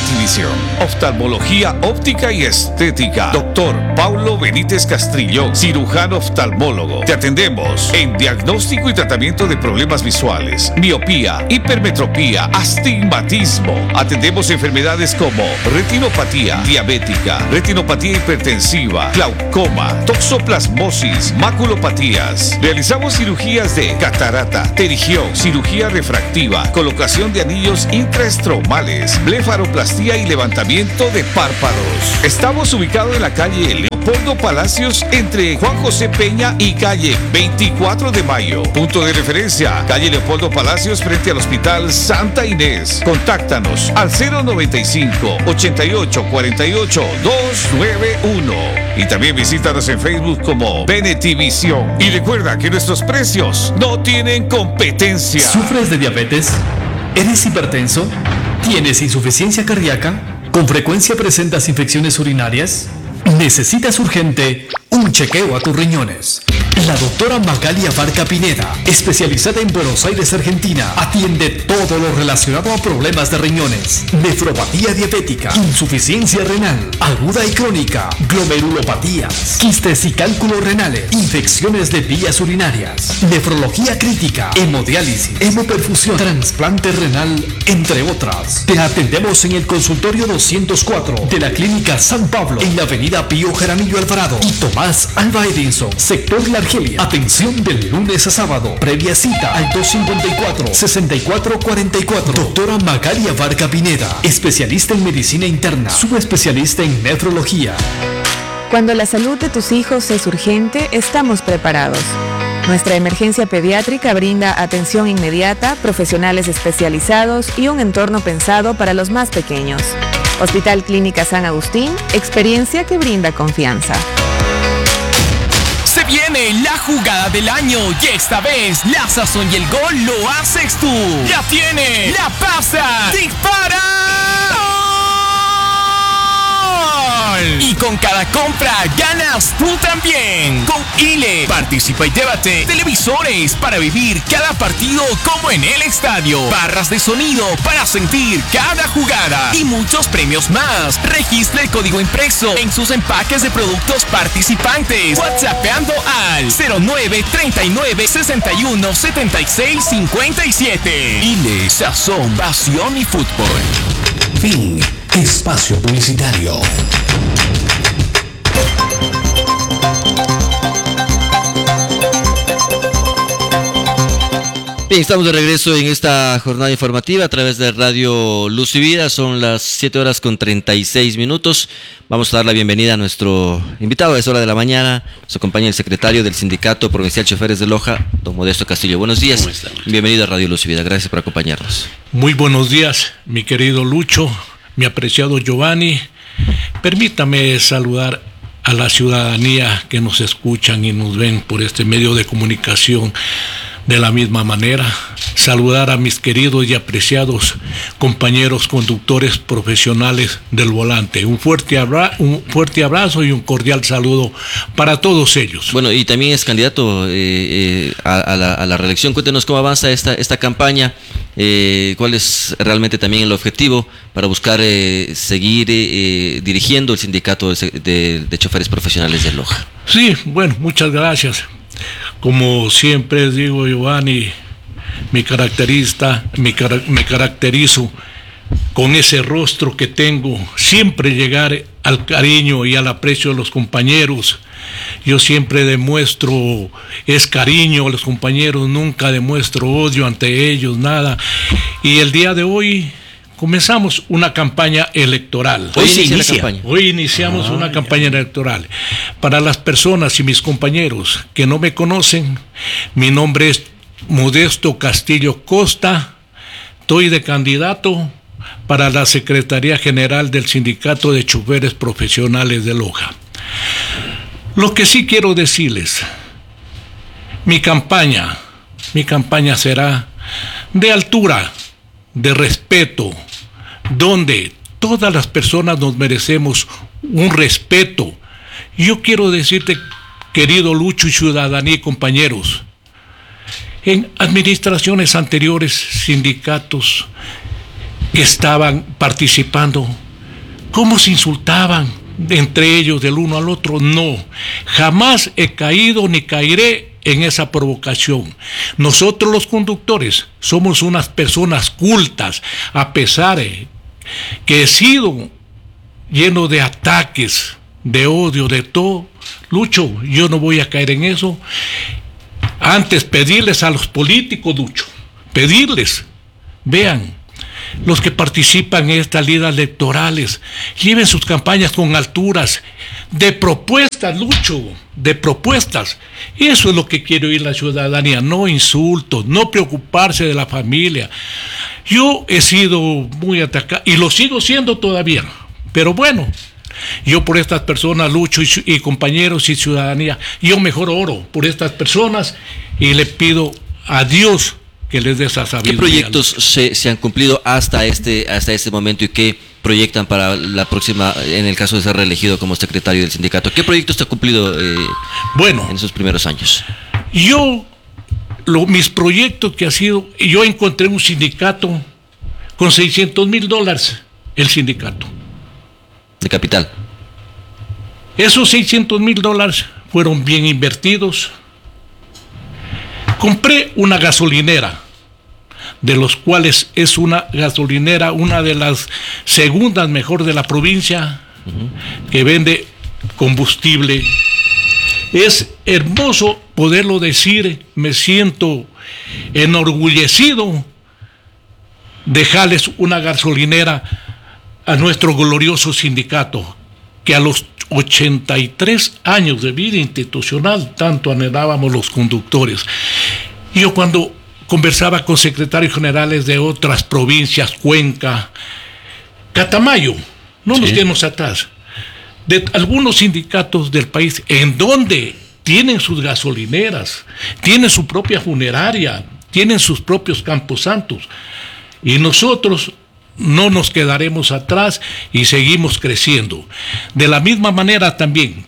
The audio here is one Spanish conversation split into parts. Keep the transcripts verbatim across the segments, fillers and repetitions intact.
Venetivision. Oftalmología óptica y estética. Doctor Paulo Benítez Castrillón, cirujano oftalmólogo. Te atendemos en diagnóstico y tratamiento de problemas visuales, miopía, hipermetropía, astigmatismo. Atendemos enfermedades como retinopatía diabética, retinopatía hipertensiva, glaucoma, toxoplasmosis, maculopatías. Realizamos cirugías de catarata, pterigión, cirugía refractiva, colocación de anillos intraestromales, blefaroplastía y levantamiento de párpados. Estamos ubicados en la calle Leopoldo Palacios entre Juan José Peña y calle veinticuatro de mayo. Punto de referencia, calle Leopoldo Palacios frente al Hospital Santa Inés. Contáctanos al cero noventa y cinco, ochenta y ocho, cuarenta y ocho, doscientos noventa y uno. Y también visítanos en Facebook como Venetivision. Y recuerda que nuestros precios no tienen competencia. ¿Sufres de diabetes? ¿Eres hipertenso? ¿Tienes insuficiencia cardíaca? ¿Con frecuencia presentas infecciones urinarias? Necesitas urgente un chequeo a tus riñones. La doctora Magalia Barca Pineda, especializada en Buenos Aires, Argentina, atiende todo lo relacionado a problemas de riñones, nefropatía diabética, insuficiencia renal, aguda y crónica, glomerulopatías, quistes y cálculos renales, infecciones de vías urinarias, nefrología crítica, hemodiálisis, hemoperfusión, trasplante renal, entre otras. Te atendemos en el consultorio doscientos cuatro de la Clínica San Pablo, en la avenida Pío Jaramillo Alvarado y Tomás Alva Edinson, sector La Argelia. Atención del lunes a sábado. Previa cita al dos cinco cuatro, seis cuatro cuatro cuatro. Doctora Magalia Barca Pineda, especialista en medicina interna, subespecialista en nefrología. Cuando la salud de tus hijos es urgente, estamos preparados. Nuestra emergencia pediátrica brinda atención inmediata, profesionales especializados y un entorno pensado para los más pequeños. Hospital Clínica San Agustín, experiencia que brinda confianza. Se viene la jugada del año y esta vez la sazón y el gol lo haces tú. La tiene, la pasa, dispara. Y con cada compra ganas tú también. Con Ile, participa y llévate televisores para vivir cada partido como en el estadio, barras de sonido para sentir cada jugada y muchos premios más. Registra el código impreso en sus empaques de productos participantes, WhatsAppando al cero nueve treinta y nueve sesenta y uno setenta y seis cincuenta y siete. Ile, sazón, pasión y fútbol. Fin. Espacio publicitario. Bien, estamos de regreso en esta jornada informativa a través de Radio Luz y Vida. Son las siete horas con treinta y seis minutos. Vamos a dar la bienvenida a nuestro invitado a esa hora de la mañana. Nos acompaña el secretario del Sindicato Provincial Choferes de Loja, don Modesto Castillo. Buenos días. Bienvenido a Radio Luz y Vida. Gracias por acompañarnos. Muy buenos días, mi querido Lucho, mi apreciado Giovanni. Permítame saludar a la ciudadanía que nos escuchan y nos ven por este medio de comunicación. De la misma manera, saludar a mis queridos y apreciados compañeros conductores profesionales del volante. Un fuerte abra- un fuerte abrazo y un cordial saludo para todos ellos. Bueno, y también es candidato eh, eh, a, a, la, a la reelección. Cuéntenos cómo avanza esta, esta campaña, eh, cuál es realmente también el objetivo para buscar eh, seguir eh, dirigiendo el sindicato de, de, de choferes profesionales de Loja. Sí, bueno, muchas gracias. Como siempre digo, Giovanni, mi caracterista, mi car- me caracterizo con ese rostro que tengo, siempre llegar al cariño y al aprecio de los compañeros. Yo siempre demuestro es cariño a los compañeros, nunca demuestro odio ante ellos, nada. Y el día de hoy comenzamos una campaña electoral. Hoy, hoy se inicia. La campaña. Hoy iniciamos ah, una ya. campaña electoral. Para las personas y mis compañeros que no me conocen, mi nombre es Modesto Castillo Costa. Estoy de candidato para la Secretaría General del Sindicato de Choferes Profesionales de Loja. Lo que sí quiero decirles, mi campaña, mi campaña será de altura, de respeto, donde todas las personas nos merecemos un respeto. Yo quiero decirte, querido Lucho y ciudadanía y compañeros, en administraciones anteriores, sindicatos, que estaban participando, cómo se insultaban entre ellos del uno al otro. No, jamás he caído ni caeré en esa provocación. Nosotros los conductores somos unas personas cultas, a pesar de que he sido lleno de ataques, de odio, de todo. Lucho, yo no voy a caer en eso. Antes pedirles a los políticos, Lucho, pedirles, vean, los que participan en estas ligas electorales, lleven sus campañas con alturas, de propuestas, Lucho, de propuestas. Eso es lo que quiere oír la ciudadanía, no insultos, no preocuparse de la familia. Yo he sido muy atacado y lo sigo siendo todavía, pero bueno, yo por estas personas lucho y, y compañeros y ciudadanía, yo mejor oro por estas personas y le pido a Dios que les dé esa sabiduría. ¿Qué proyectos se, se han cumplido hasta este hasta este momento y qué proyectan para la próxima, en el caso de ser reelegido como secretario del sindicato? ¿Qué proyectos se han cumplido eh, bueno, en esos primeros años? Yo, lo, mis proyectos que ha sido, yo encontré un sindicato con seiscientos mil dólares, el sindicato. De capital. Esos seiscientos mil dólares fueron bien invertidos. Compré una gasolinera, de los cuales es una gasolinera, una de las segundas mejor de la provincia, uh-huh, que vende combustible. Es hermoso poderlo decir, me siento enorgullecido de dejarles una gasolinera a nuestro glorioso sindicato, que a los ochenta y tres años de vida institucional tanto anhelábamos los conductores. Yo cuando conversaba con secretarios generales de otras provincias, Cuenca, Catamayo, no sí. nos quedemos atrás, de algunos sindicatos del país, en donde tienen sus gasolineras, tienen su propia funeraria, tienen sus propios camposantos, y nosotros no nos quedaremos atrás y seguimos creciendo. De la misma manera también,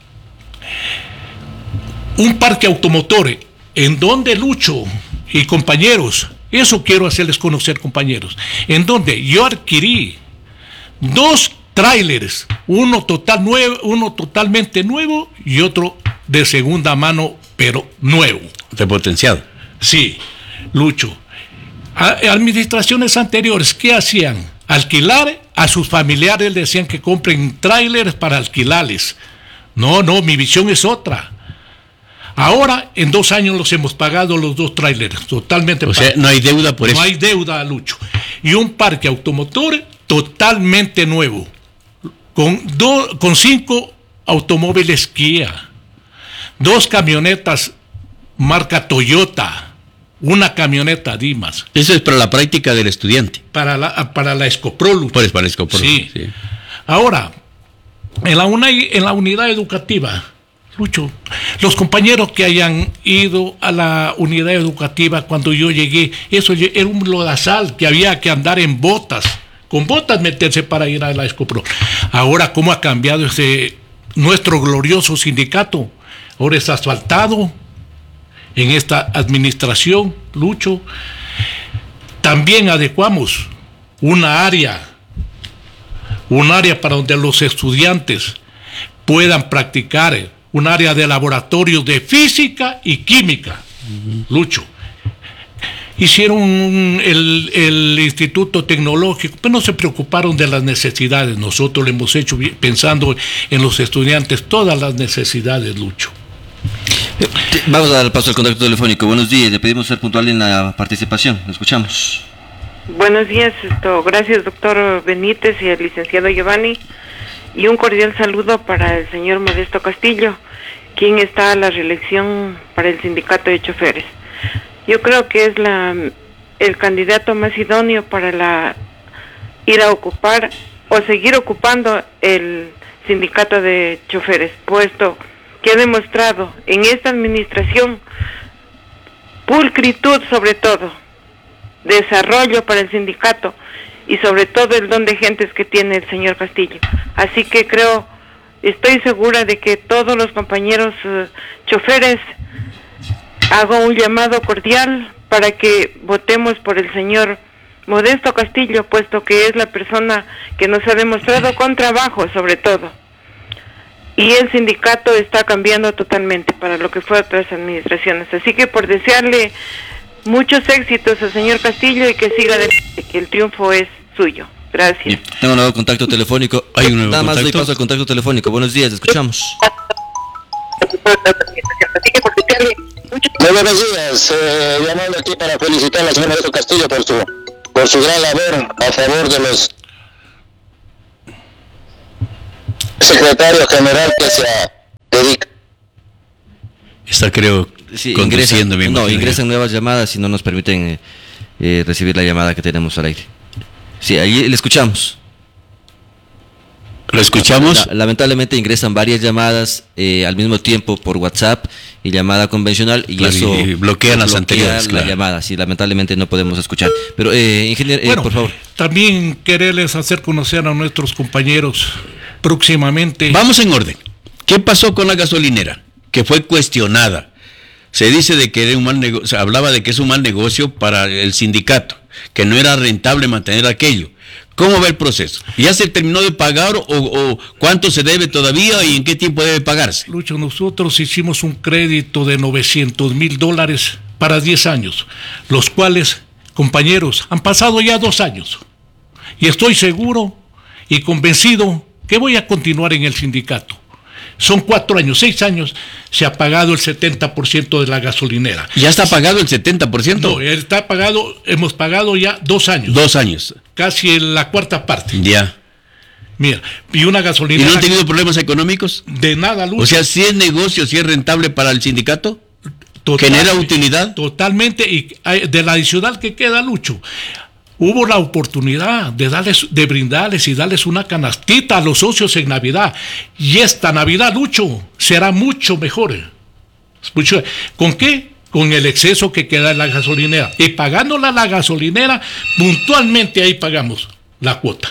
un parque automotor, en donde Lucho y compañeros, eso quiero hacerles conocer, compañeros, en donde yo adquirí dos trailers, uno total nuevo, uno totalmente nuevo y otro de segunda mano, pero nuevo. Repotenciado. Sí, Lucho. Administraciones anteriores, ¿qué hacían? Alquilar a sus familiares, les decían que compren trailers para alquilarles. No, no, mi visión es otra. Ahora, en dos años los hemos pagado los dos trailers, totalmente O pagados. sea, no hay deuda por eso. No hay deuda, Lucho. Y un parque automotor totalmente nuevo, con, do, con cinco automóviles Kia, dos camionetas marca Toyota, una camioneta Dimas. Eso es para la práctica del estudiante. Para la, para la Escopro, Lucho. Por eso, para la Escopro. Sí. sí. Ahora, en la, una, en la unidad educativa, Lucho, los compañeros que hayan ido a la unidad educativa cuando yo llegué, eso era un lodazal que había que andar en botas, con botas meterse para ir a la Escopro. Ahora, ¿cómo ha cambiado ese nuestro glorioso sindicato? Ahora es asfaltado. En esta administración, Lucho, también adecuamos una área, un área para donde los estudiantes puedan practicar, un área de laboratorio de física y química, uh-huh. Lucho. Hicieron un, el, el Instituto Tecnológico, pero no se preocuparon de las necesidades. Nosotros lo hemos hecho pensando en los estudiantes, todas las necesidades, Lucho. Vamos a dar el paso al contacto telefónico. Buenos días, le pedimos ser puntual en la participación. Lo escuchamos. Buenos días, esto, gracias doctor Benítez y el licenciado Giovanni, y un cordial saludo para el señor Modesto Castillo, quien está a la reelección para el sindicato de choferes. Yo creo que es la el candidato más idóneo para la ir a ocupar o seguir ocupando el sindicato de choferes, puesto que ha demostrado en esta administración pulcritud, sobre todo, desarrollo para el sindicato y sobre todo el don de gentes que tiene el señor Castillo. Así que creo, estoy segura de que todos los compañeros uh, choferes hago un llamado cordial para que votemos por el señor Modesto Castillo, puesto que es la persona que nos ha demostrado con trabajo, sobre todo. Y el sindicato está cambiando totalmente para lo que fue otras administraciones. Así que por desearle muchos éxitos al señor Castillo y que siga adelante, que el triunfo es suyo. Gracias. Bien, tengo un nuevo contacto telefónico. Hay un nuevo Nada más doy contacto. paso al contacto telefónico. Buenos días, escuchamos. Muy buenos días, eh, llamando aquí para felicitar a la señora Modesto Castillo por su, por su gran labor a favor de los secretarios general que se dedica. Está, creo, Sí, conduciendo. ingresan, me no, imagino. ingresan nuevas llamadas y no nos permiten eh, eh, recibir la llamada que tenemos al aire. Sí, ahí le escuchamos. Lo escuchamos. La- lamentablemente ingresan varias llamadas eh, al mismo tiempo por WhatsApp y llamada convencional y Claro, eso y bloquean las anteriores, la claro. llamada. Sí, lamentablemente no podemos escuchar. Pero, eh, ingeniero, eh, Bueno, por favor. también quererles hacer conocer a nuestros compañeros próximamente. Vamos en orden. ¿Qué pasó con la gasolinera? Que fue cuestionada. Se dice de que era un mal negocio, se hablaba de que es un mal negocio para el sindicato, que no era rentable mantener aquello. ¿Cómo va el proceso? ¿Ya se terminó de pagar o, o cuánto se debe todavía y en qué tiempo debe pagarse? Lucho, nosotros hicimos un crédito de novecientos mil dólares para diez años, los cuales, compañeros, han pasado ya dos años. Y estoy seguro y convencido que voy a continuar en el sindicato. Son cuatro años, seis años, se ha pagado el setenta por ciento de la gasolinera. ¿Ya está pagado el setenta por ciento? No, está pagado, hemos pagado ya dos años. Dos años. Casi en la cuarta parte. Ya. Mira, y una ¿Y gasolinera... no han tenido problemas económicos? De nada, Lucho. O sea, si es negocio, si es rentable para el sindicato, Total- genera utilidad. Totalmente, y hay- de la adicional que queda, Lucho, hubo la oportunidad de darles, de brindarles y darles una canastita a los socios en Navidad. Y esta Navidad, Lucho, será mucho mejor. Mucho- ¿Con qué? Con el exceso que queda en la gasolinera. Y pagándola la gasolinera, puntualmente ahí pagamos la cuota.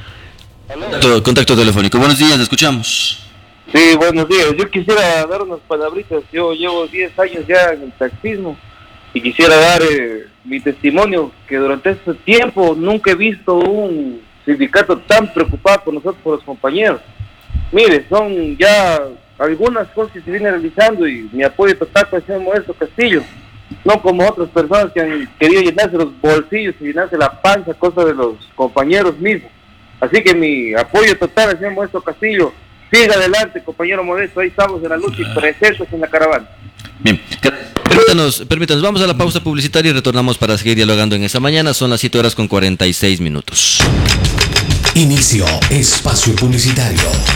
Contacto, contacto telefónico. Buenos días, le escuchamos. Sí, buenos días. Yo quisiera dar unas palabritas. Yo llevo diez años ya en el taxismo y quisiera dar eh, mi testimonio que durante este tiempo nunca he visto un sindicato tan preocupado por nosotros, por los compañeros. Mire, son ya algunas cosas que se vienen realizando y mi apoyo total para el señor Modesto Castillo, no como otras personas que han querido llenarse los bolsillos y llenarse la panza, cosa de los compañeros mismos. Así que mi apoyo total al señor Modesto Castillo. Siga adelante, compañero Modesto, ahí estamos en la lucha y presentes en la caravana. Bien, permítanos, permítanos, vamos a la pausa publicitaria y retornamos para seguir dialogando en esta mañana. Son las siete horas con cuarenta y seis minutos. Inicio espacio publicitario.